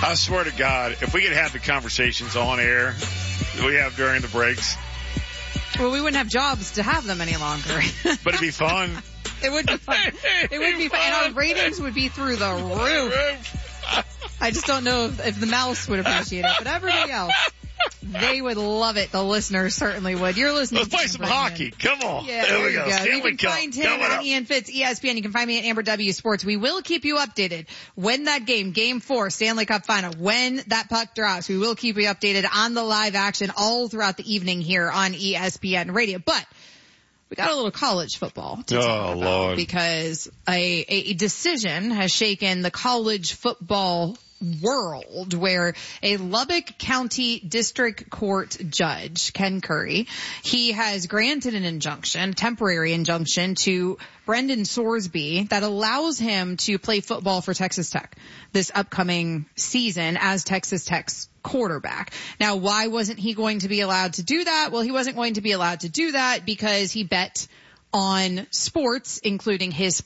I swear to God, if we could have the conversations on air that we have during the breaks. Well, we wouldn't have jobs to have them any longer. But it'd be fun. It would be fun. It would be fun. And our ratings would be through the roof. I just don't know if the mouse would appreciate it, but everybody else, they would love it. The listeners certainly would. You're listening Let's play some hockey. Come on. Yeah, there we go. You can find him at Ian Fitz, ESPN. You can find me at Amber W Sports. We will keep you updated when that Game 4, Stanley Cup Final, when that puck drops. We will keep you updated on the live action all throughout the evening here on ESPN Radio. But we got a little college football to talk about, Lord. Because a decision has shaken the college football world where a Lubbock County District Court judge, Ken Curry, he has granted an injunction, temporary injunction to Brendan Sorsby that allows him to play football for Texas Tech this upcoming season as Texas Tech's quarterback. Now, why wasn't he going to be allowed to do that? Well, he wasn't going to be allowed to do that because he bet on sports, including his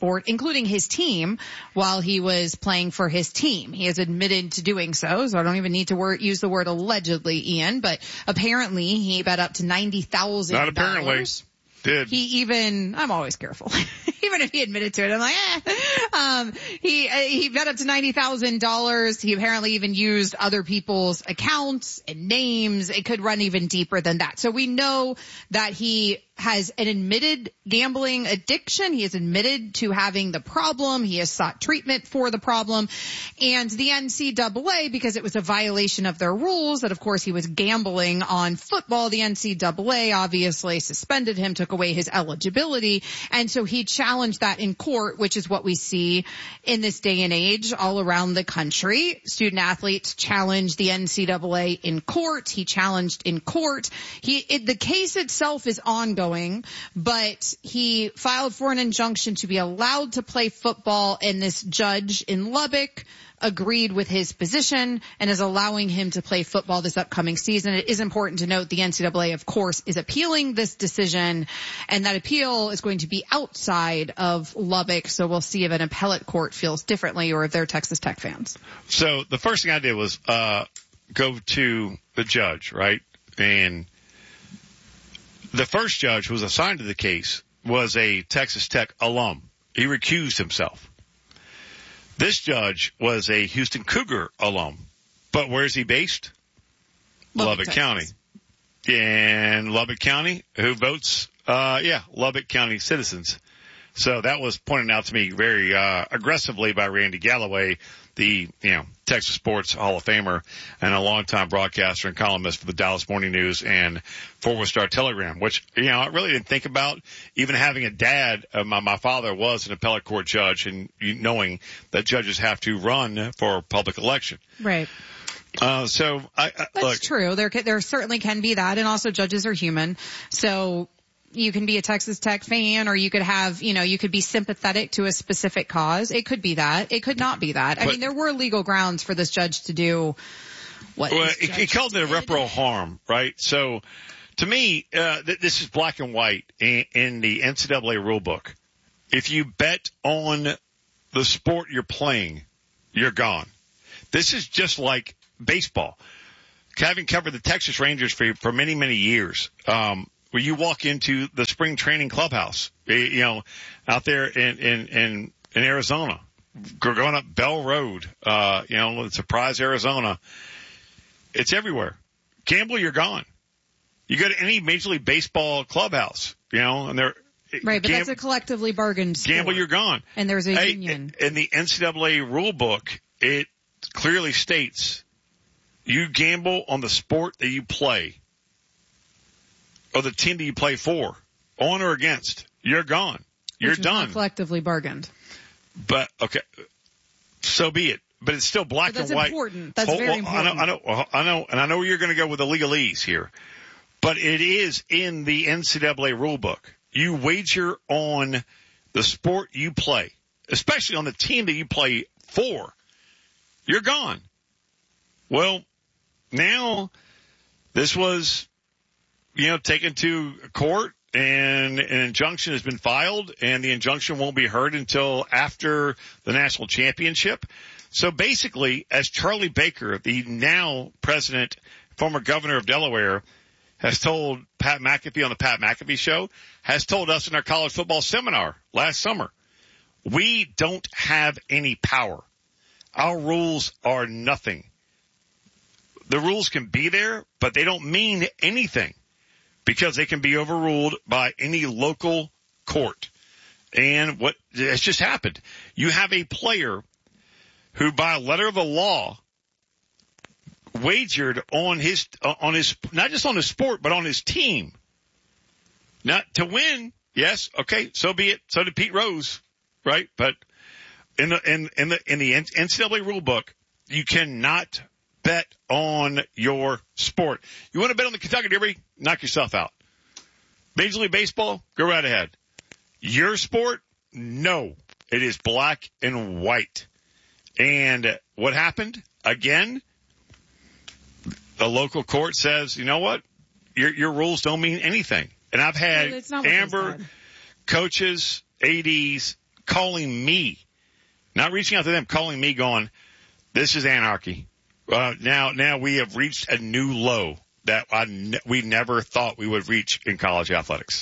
team, while he was playing for his team. He has admitted to doing so I don't even need to use the word allegedly, Ian, but apparently he bet up to $90,000. Not apparently. Did. I'm always careful. Even if he admitted to it, I'm like, he bet up to $90,000. He apparently even used other people's accounts and names. It could run even deeper than that. So we know that he has an admitted gambling addiction. He has admitted to having the problem. He has sought treatment for the problem. And the NCAA, because it was a violation of their rules that, of course, he was gambling on football, the NCAA obviously suspended him, took away his eligibility. And so he challenged that in court, which is what we see in this day and age all around the country. Student athletes challenge the NCAA in court. He challenged in court. The case itself is ongoing, but he filed for an injunction to be allowed to play football, and this judge in Lubbock agreed with his position and is allowing him to play football this upcoming season. It is important to note the NCAA, of course, is appealing this decision, and that appeal is going to be outside of Lubbock, so we'll see if an appellate court feels differently or if they're Texas Tech fans. So the first thing I did was go to the judge, right? And the first judge who was assigned to the case was a Texas Tech alum. He recused himself. This judge was a Houston Cougar alum. But where's he based? Lubbock County. And Lubbock County, who votes? Lubbock County citizens. So that was pointed out to me very aggressively by Randy Galloway, the Texas Sports Hall of Famer and a longtime broadcaster and columnist for the Dallas Morning News and Fort Worth Star Telegram, which I really didn't think about even having a dad. My father was an appellate court judge, and knowing that judges have to run for public election. Right. That's true. There certainly can be that, and also judges are human. So you can be a Texas Tech fan, or you could have, you could be sympathetic to a specific cause. It could be that. It could not be that. I mean, there were legal grounds for this judge to do what. Well, he called it irreparable harm, right? So, to me, this is black and white in the NCAA rule book. If you bet on the sport you're playing, you're gone. This is just like baseball. Having covered the Texas Rangers for many, many years, where you walk into the spring training clubhouse, out there in Arizona, going up Bell Road, Surprise, Arizona. It's everywhere. Gamble, you're gone. You go to any Major League Baseball clubhouse, and they're right, but that's a collectively bargained sport. Gamble, you're gone. And there's a union. In the NCAA rule book, it clearly states you gamble on the sport that you play, or the team that you play for, on or against. You're gone. You're done. Not collectively bargained. But, okay, so be it. But it's still black and white. That's important. That's very important. I know, and I know where you're going to go with the legalese here. But it is in the NCAA rule book. You wager on the sport you play, especially on the team that you play for. You're gone. Well, now this was taken to court, and an injunction has been filed, and the injunction won't be heard until after the national championship. So basically, as Charlie Baker, the now president, former governor of Delaware, has told Pat McAfee on the Pat McAfee show, has told us in our college football seminar last summer, we don't have any power. Our rules are nothing. The rules can be there, but they don't mean anything because they can be overruled by any local court. And what has just happened, you have a player who by a letter of the law wagered on his, not just on his sport, but on his team. Not to win. Yes. Okay. So be it. So did Pete Rose. Right. But in the NCAA rule book, you cannot bet on your sport. You want to bet on the Kentucky Derby? Knock yourself out. Major League Baseball? Go right ahead. Your sport? No. It is black and white. And what happened? Again, the local court says, you know what? Your rules don't mean anything. And I've had Amber, coaches, ADs calling me, not reaching out to them, calling me going, this is anarchy. Now we have reached a new low that we never thought we would reach in college athletics.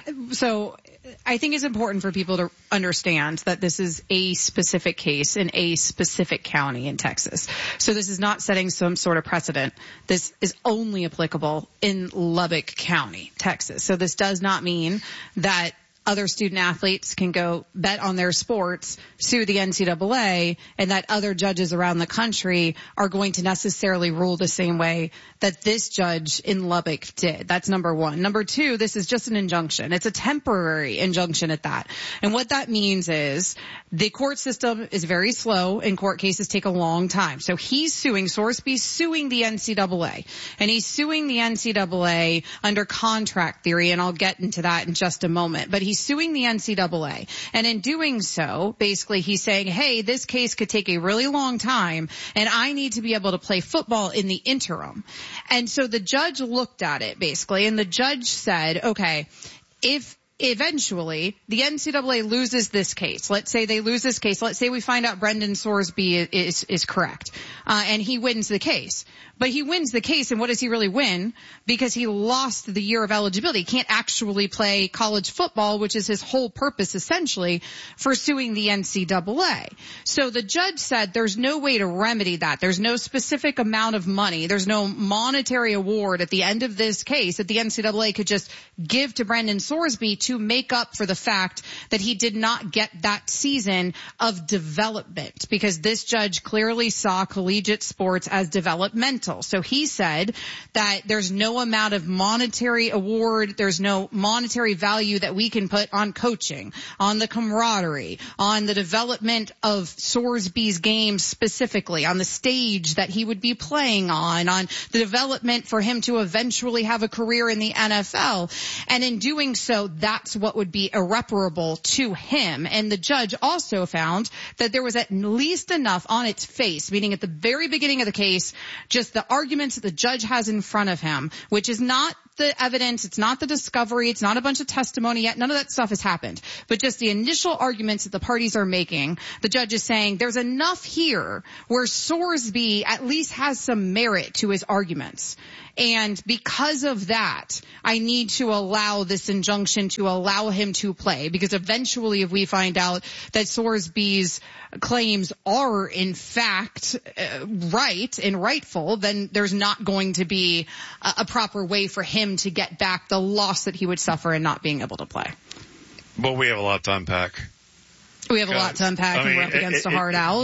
So I think it's important for people to understand that this is a specific case in a specific county in Texas. So this is not setting some sort of precedent. This is only applicable in Lubbock County, Texas. So this does not mean that other student athletes can go bet on their sports, sue the NCAA, and that other judges around the country are going to necessarily rule the same way that this judge in Lubbock did. That's number one. Number two, this is just an injunction. It's a temporary injunction at that. And what that means is the court system is very slow and court cases take a long time. So he's suing, Sorsby's suing the NCAA. And he's suing the NCAA under contract theory, and I'll get into that in just a moment. But he's suing the NCAA. And in doing so, basically he's saying, hey, this case could take a really long time, and I need to be able to play football in the interim. And so the judge looked at it, basically, and the judge said, okay, if eventually the NCAA loses this case, let's say they lose this case, let's say we find out Brendan Sorsby is correct, and he wins the case. But he wins the case, and what does he really win? Because he lost the year of eligibility. He can't actually play college football, which is his whole purpose, essentially, for suing the NCAA. So the judge said there's no way to remedy that. There's no specific amount of money. There's no monetary award at the end of this case that the NCAA could just give to Brendan Sorsby to make up for the fact that he did not get that season of development, because this judge clearly saw collegiate sports as developmental. So he said that there's no amount of monetary award, there's no monetary value that we can put on coaching, on the camaraderie, on the development of Sorsby's game specifically, on the stage that he would be playing on the development for him to eventually have a career in the NFL. And in doing so, that's what would be irreparable to him. And the judge also found that there was at least enough on its face, meaning at the very beginning of the case, just the arguments that the judge has in front of him, which is not the evidence, it's not the discovery, it's not a bunch of testimony yet, none of that stuff has happened, but just the initial arguments that the parties are making. The judge is saying there's enough here where Sorsby at least has some merit to his arguments. And because of that, I need to allow this injunction to allow him to play, because eventually if we find out that Sorsby's claims are in fact right and rightful, then there's not going to be a proper way for him to get back the loss that he would suffer in not being able to play. But we have a lot to unpack. We have a lot to unpack, and we're up against a hard out.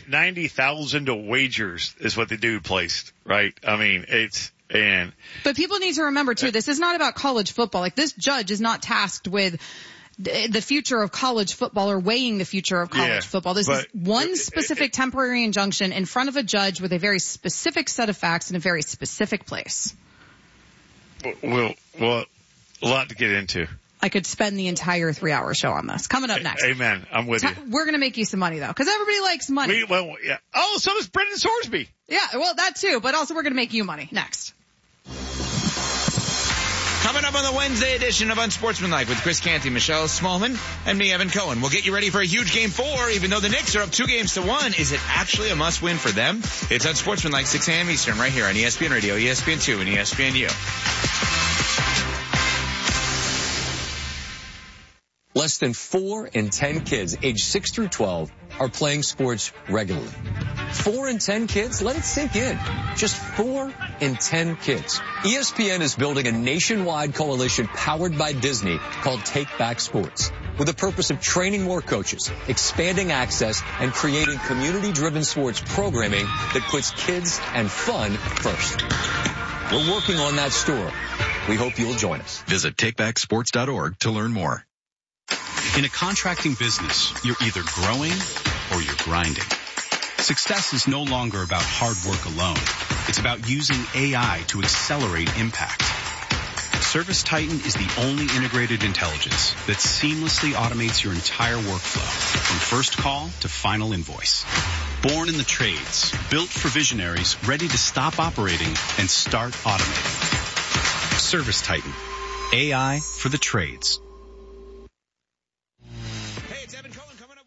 90,000 wagers is what the dude placed, right? I mean, but people need to remember too, this is not about college football. Like, this judge is not tasked with the future of college football or weighing the future of college football. This is one specific temporary injunction in front of a judge with a very specific set of facts in a very specific place. Well, a lot to get into. I could spend the entire 3-hour show on this. Coming up next. Amen. I'm with you. We're going to make you some money, though, because everybody likes money. Yeah. Oh, so does Brendan Sorsby. Yeah, well, that too, but also we're going to make you money next. Coming up on the Wednesday edition of Unsportsmanlike with Chris Canty, Michelle Smallman, and me, Evan Cohen. We'll get you ready for a huge Game 4, even though the Knicks are up 2-1. Is it actually a must-win for them? It's Unsportsmanlike, 6 a.m. Eastern, right here on ESPN Radio, ESPN2, and ESPNU. Less than 4 in 10 kids aged 6 through 12 are playing sports regularly. 4 in 10 kids? Let it sink in. Just 4 in 10 kids. ESPN is building a nationwide coalition powered by Disney called Take Back Sports, with the purpose of training more coaches, expanding access, and creating community-driven sports programming that puts kids and fun first. We're working on that story. We hope you'll join us. Visit takebacksports.org to learn more. In a contracting business, you're either growing or you're grinding. Success is no longer about hard work alone. It's about using AI to accelerate impact. ServiceTitan is the only integrated intelligence that seamlessly automates your entire workflow, from first call to final invoice. Born in the trades, built for visionaries, ready to stop operating and start automating. ServiceTitan. AI for the trades. Hey, it's Evan Cohen coming up